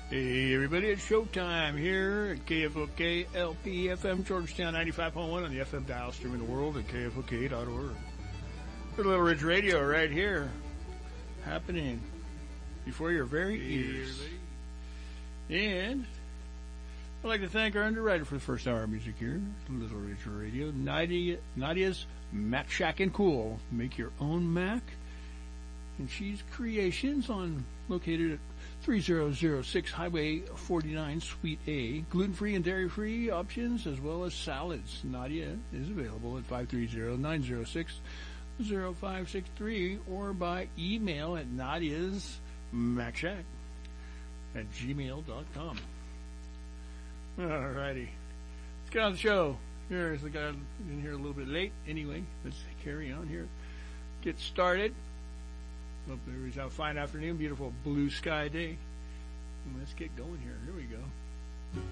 Hey everybody, it's showtime here at KFOK LPFM Georgetown 95.1 on the FM dial, streaming the world at KFOK.org. Little Ridge Radio right here, happening before your very ears. And I'd like to thank our underwriter for the first hour of music here, Little Ridge Radio, Nadia's Mac Shack and Cool. Make your own Mac. And she's Creations located at 3006 Highway 49, Suite A. Gluten-free and dairy-free options as well as salads. Nadia is available at 530-906-0563 or by email at nadiasmacshack at gmail.com. Alrighty. Let's get on the show. Here's the guy in here a little bit late. Anyway, let's carry on here. Get started. Hope everybody's having a fine afternoon. Beautiful blue sky day. Let's get going here. Here we go.